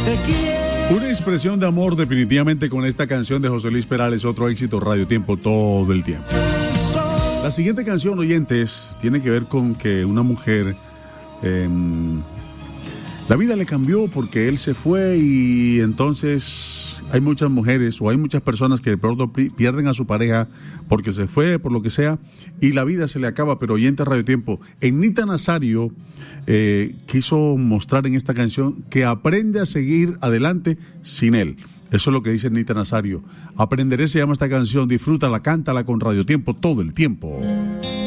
Una expresión de amor definitivamente con esta canción de José Luis Perales, otro éxito Radio Tiempo todo el tiempo. La siguiente canción, oyentes, tiene que ver con que una mujer, la vida le cambió porque él se fue y entonces hay muchas mujeres o hay muchas personas que de pronto pierden a su pareja porque se fue, por lo que sea, y la vida se le acaba. Pero oyente Radio Tiempo, Nita Nazario quiso mostrar en esta canción que aprende a seguir adelante sin él. Eso es lo que dice Nita Nazario. Aprenderé, se llama esta canción. Disfrútala, cántala con Radio Tiempo todo el tiempo.